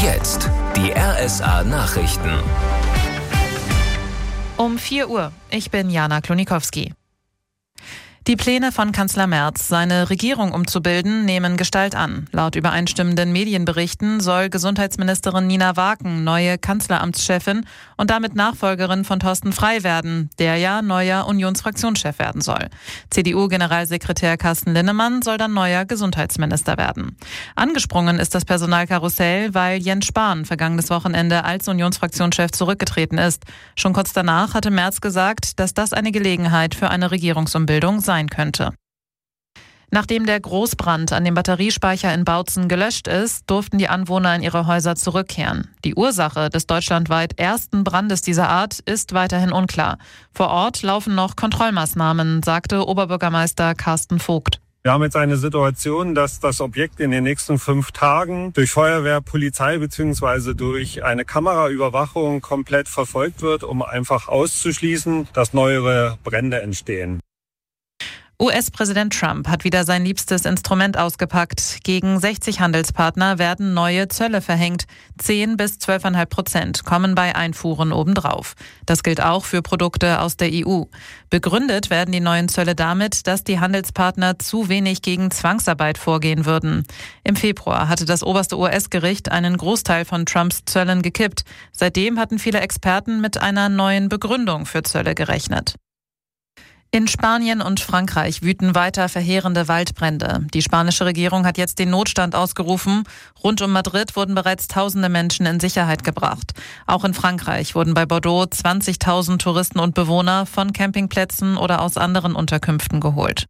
jetzt die RSA Nachrichten. Um 4 Uhr. Ich bin Jana Klonikowski. Die Pläne von Kanzler Merz, seine Regierung umzubilden, nehmen Gestalt an. Laut übereinstimmenden Medienberichten soll Gesundheitsministerin Nina Waken neue Kanzleramtschefin und damit Nachfolgerin von Thorsten Frey werden, der ja neuer Unionsfraktionschef werden soll. CDU-Generalsekretär Carsten Linnemann soll dann neuer Gesundheitsminister werden. Angesprungen ist das Personalkarussell, weil Jens Spahn vergangenes Wochenende als Unionsfraktionschef zurückgetreten ist. Schon kurz danach hatte Merz gesagt, dass das eine Gelegenheit für eine Regierungsumbildung sein könnte. Nachdem der Großbrand an dem Batteriespeicher in Bautzen gelöscht ist, durften die Anwohner in ihre Häuser zurückkehren. Die Ursache des deutschlandweit ersten Brandes dieser Art ist weiterhin unklar. Vor Ort laufen noch Kontrollmaßnahmen, sagte Oberbürgermeister Carsten Vogt. Wir haben jetzt eine Situation, dass das Objekt in den nächsten 5 Tagen durch Feuerwehr, Polizei bzw. durch eine Kameraüberwachung komplett verfolgt wird, um einfach auszuschließen, dass neuere Brände entstehen. US-Präsident Trump hat wieder sein liebstes Instrument ausgepackt. Gegen 60 Handelspartner werden neue Zölle verhängt. 10 bis 12,5% kommen bei Einfuhren obendrauf. Das gilt auch für Produkte aus der EU. Begründet werden die neuen Zölle damit, dass die Handelspartner zu wenig gegen Zwangsarbeit vorgehen würden. Im Februar hatte das oberste US-Gericht einen Großteil von Trumps Zöllen gekippt. Seitdem hatten viele Experten mit einer neuen Begründung für Zölle gerechnet. In Spanien und Frankreich wüten weiter verheerende Waldbrände. Die spanische Regierung hat jetzt den Notstand ausgerufen. Rund um Madrid wurden bereits tausende Menschen in Sicherheit gebracht. Auch in Frankreich wurden bei Bordeaux 20.000 Touristen und Bewohner von Campingplätzen oder aus anderen Unterkünften geholt.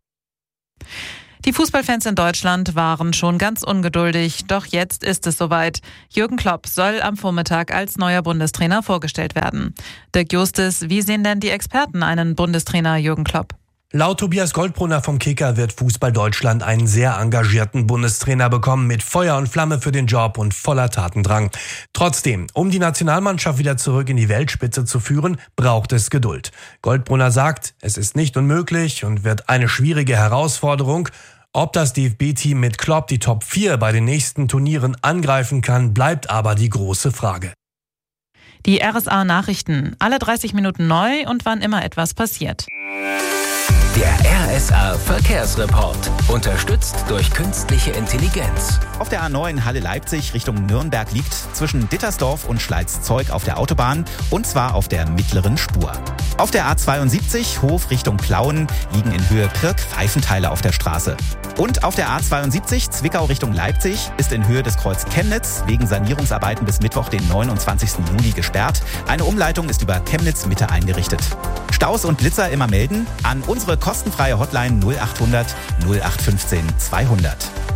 Die Fußballfans in Deutschland waren schon ganz ungeduldig, doch jetzt ist es soweit. Jürgen Klopp soll am Vormittag als neuer Bundestrainer vorgestellt werden. Dirk Justis, wie sehen denn die Experten einen Bundestrainer Jürgen Klopp? Laut Tobias Goldbrunner vom Kicker wird Fußball Deutschland einen sehr engagierten Bundestrainer bekommen, mit Feuer und Flamme für den Job und voller Tatendrang. Trotzdem, um die Nationalmannschaft wieder zurück in die Weltspitze zu führen, braucht es Geduld. Goldbrunner sagt, es ist nicht unmöglich und wird eine schwierige Herausforderung. Ob das DFB-Team mit Klopp die Top 4 bei den nächsten Turnieren angreifen kann, bleibt aber die große Frage. Die RSA-Nachrichten, alle 30 Minuten neu und wann immer etwas passiert. Der RSA-Verkehrsreport. Unterstützt durch künstliche Intelligenz. Auf der A9 Halle-Leipzig Richtung Nürnberg liegt zwischen Dittersdorf und Schleiz-Zeug auf der Autobahn, und zwar auf der mittleren Spur. Auf der A72 Hof Richtung Plauen liegen in Höhe Pirk Pfeifenteile auf der Straße. Und auf der A72 Zwickau Richtung Leipzig ist in Höhe des Kreuz Chemnitz wegen Sanierungsarbeiten bis Mittwoch, den 29. Juli, gesperrt. Eine Umleitung ist über Chemnitz Mitte eingerichtet. Staus und Blitzer immer melden an unsere kostenfreie Hotline 0800 0815 200.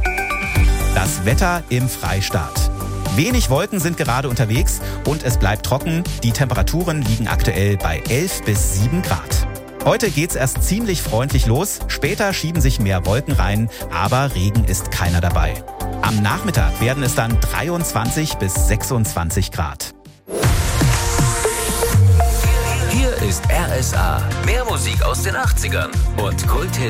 Das Wetter im Freistaat. Wenig Wolken sind gerade unterwegs und es bleibt trocken. Die Temperaturen liegen aktuell bei 11 bis 7 Grad. Heute geht's erst ziemlich freundlich los. Später schieben sich mehr Wolken rein, aber Regen ist keiner dabei. Am Nachmittag werden es dann 23 bis 26 Grad. Hier ist RSA. Mehr Musik aus den 80ern und Kulthits